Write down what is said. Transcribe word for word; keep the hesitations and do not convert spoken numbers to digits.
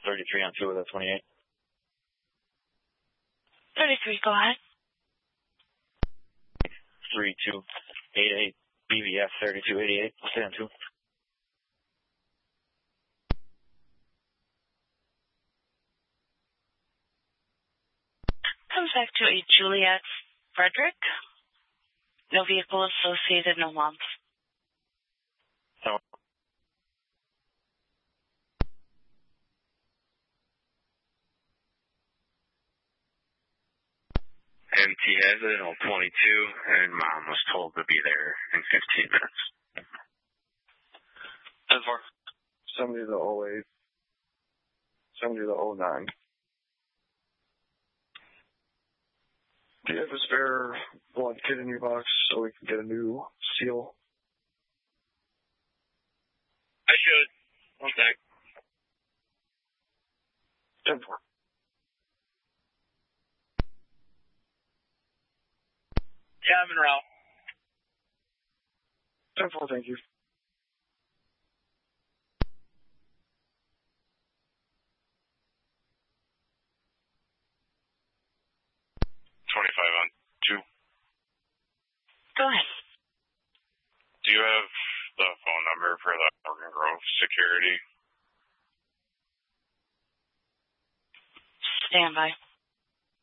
thirty-three on two with a twenty-eight. thirty-three, go ahead. three two eight eight, B V F thirty-two eighty-eight, stay on two. Comes back to a Juliet Frederick. No vehicle associated, no lumps. No. M T has it on twenty-two, and Mom was told to be there in fifteen minutes. ten four. Somebody to oh eight. Somebody to oh nine. Do you have a spare blood kit in your box so we can get a new seal? I should. One sec. ten four. Yeah, I'm en route. ten four, thank you. twenty-five on two. Go ahead. Do you have the phone number for the Morgan Grove security? Stand by.